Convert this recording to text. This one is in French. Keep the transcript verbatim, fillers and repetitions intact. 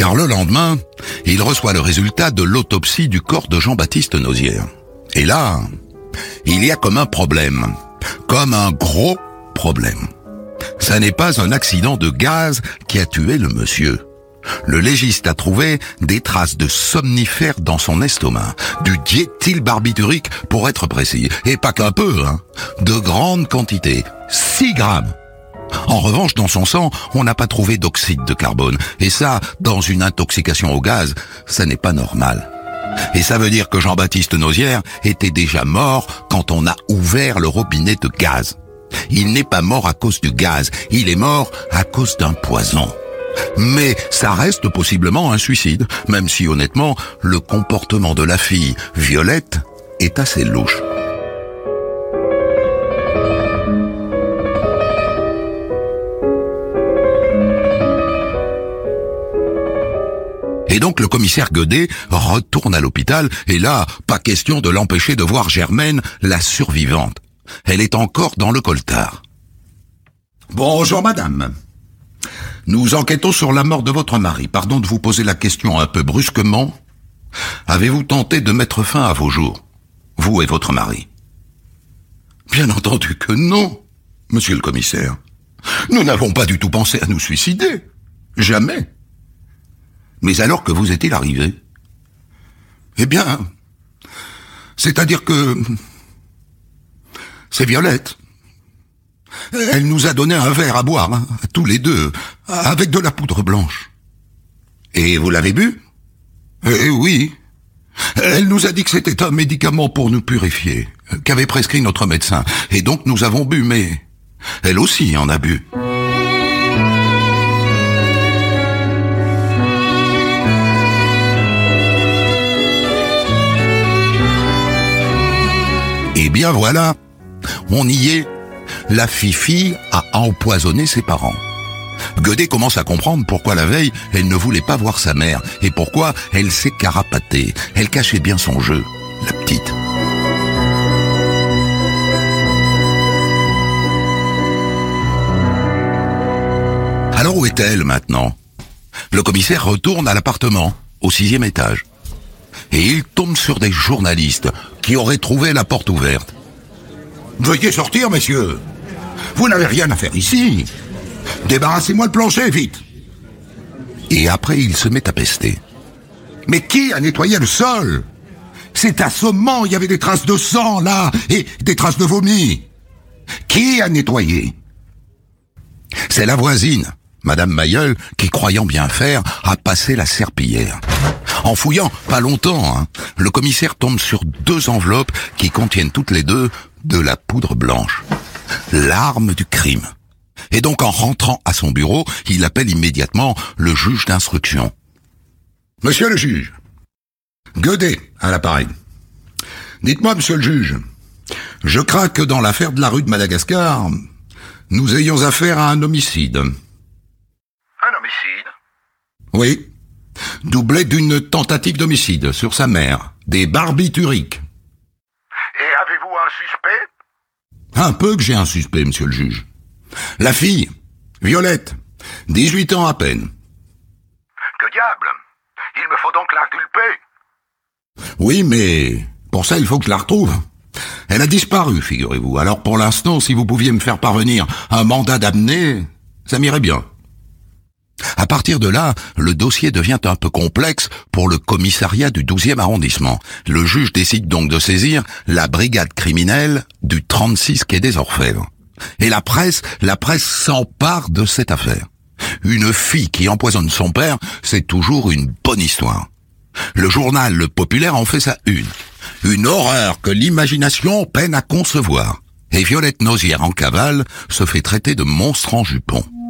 Car le lendemain, il reçoit le résultat de l'autopsie du corps de Jean-Baptiste Nozière. Et là, il y a comme un problème, comme un gros problème. Ça n'est pas un accident de gaz qui a tué le monsieur. Le légiste a trouvé des traces de somnifères dans son estomac, du diéthylbarbiturique pour être précis, et pas qu'un peu, hein, de grandes quantités, six grammes. En revanche, dans son sang, on n'a pas trouvé d'oxyde de carbone, et ça, dans une intoxication au gaz, ça n'est pas normal. Et ça veut dire que Jean-Baptiste Nozière était déjà mort quand on a ouvert le robinet de gaz. Il n'est pas mort à cause du gaz, il est mort à cause d'un poison. Mais ça reste possiblement un suicide, même si honnêtement, le comportement de la fille, Violette, est assez louche. Et donc le commissaire Godet retourne à l'hôpital, et là, pas question de l'empêcher de voir Germaine, la survivante. Elle est encore dans le coltard. Bonjour madame. Nous enquêtons sur la mort de votre mari. Pardon de vous poser la question un peu brusquement. Avez-vous tenté de mettre fin à vos jours, vous et votre mari? Bien entendu que non, monsieur le commissaire. Nous n'avons pas du tout pensé à nous suicider. Jamais. Mais alors que vous est-il arrivé? Eh bien, c'est-à-dire que c'est Violette. Elle nous a donné un verre à boire, hein, tous les deux, avec de la poudre blanche. Et vous l'avez bu? Eh oui. Elle nous a dit que c'était un médicament pour nous purifier, qu'avait prescrit notre médecin. Et donc nous avons bu, mais elle aussi en a bu. Et bien voilà, on y est. La Fifi a empoisonné ses parents. Godet commence à comprendre pourquoi la veille, elle ne voulait pas voir sa mère, et pourquoi elle s'est carapatée. Elle cachait bien son jeu, la petite. Alors où est-elle maintenant? Le commissaire retourne à l'appartement, au sixième étage. Et il tombe sur des journalistes qui auraient trouvé la porte ouverte. « Veuillez sortir, messieurs. Vous n'avez rien à faire ici. Débarrassez-moi le plancher, vite !» Et après, il se met à pester. « Mais qui a nettoyé le sol? C'est assommant, il y avait des traces de sang, là, et des traces de vomi. Qui a nettoyé ?» C'est la voisine, Madame Mailleul, qui, croyant bien faire, a passé la serpillière. En fouillant, pas longtemps, hein, le commissaire tombe sur deux enveloppes qui contiennent toutes les deux de la poudre blanche. L'arme du crime. Et donc, en rentrant à son bureau, il appelle immédiatement le juge d'instruction. « Monsieur le juge, Godet à l'appareil. Dites-moi, monsieur le juge, je crains que dans l'affaire de la rue de Madagascar, nous ayons affaire à un homicide. » « Un homicide ?» ?»« Oui. Doublé d'une tentative d'homicide sur sa mère, des barbituriques. » »« Et avez-vous un suspect ?»« Un peu que j'ai un suspect, monsieur le juge. La fille, Violette, dix-huit ans à peine. »« Que diable? Il me faut donc l'inculper ?» »« Oui, mais pour ça, il faut que je la retrouve. Elle a disparu, figurez-vous. Alors pour l'instant, si vous pouviez me faire parvenir un mandat d'amener, ça m'irait bien. » À partir de là, le dossier devient un peu complexe pour le commissariat du douzième arrondissement. Le juge décide donc de saisir la brigade criminelle du trente-six quai des Orfèvres. Et la presse, la presse s'empare de cette affaire. Une fille qui empoisonne son père, c'est toujours une bonne histoire. Le journal Le Populaire en fait sa une. Une horreur que l'imagination peine à concevoir. Et Violette Nozière en cavale se fait traiter de monstre en jupon.